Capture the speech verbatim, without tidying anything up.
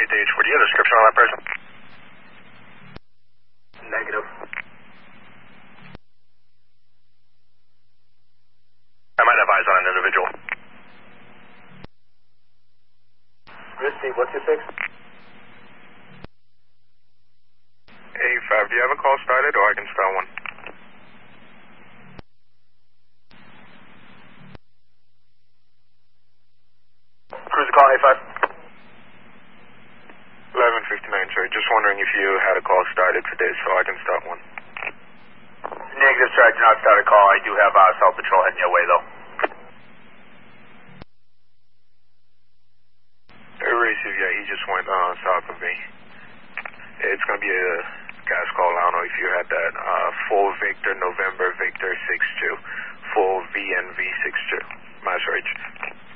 D H four. Do you have a description on that person? Negative. I might have eyes on an individual. Receive, what's your fix? A five, do you have a call started or I can start one? Cruiser calling A five. eleven fifty-nine, sir. Just wondering if you had a call started today so I can start one. Negative, sir. I did not start a call. I do have uh, South Patrol heading your way, though. Receive, yeah, he just went uh, south of me. It's going to be a gas call. I don't know if you had that. Uh, full Victor November Victor six two. Full V N V six two. Mass Rage.